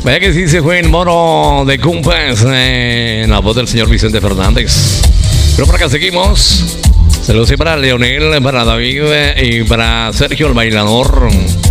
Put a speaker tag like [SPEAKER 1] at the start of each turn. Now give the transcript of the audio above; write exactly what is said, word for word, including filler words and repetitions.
[SPEAKER 1] Vaya que sí se fue el mono de Cumpas eh, en la voz del señor Vicente Fernández. Pero por acá seguimos. Saludos para Leonel, para David eh, y para Sergio el bailador.